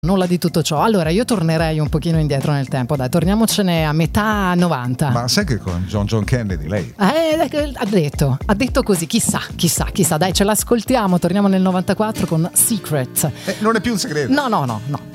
nulla di tutto ciò. Allora io tornerei un pochino indietro nel tempo, dai, torniamocene a metà 90. Ma sai che con John Kennedy lei Ha detto così, chissà, dai, ce l'ascoltiamo, torniamo nel 94 con Secret. non è più un segreto. No.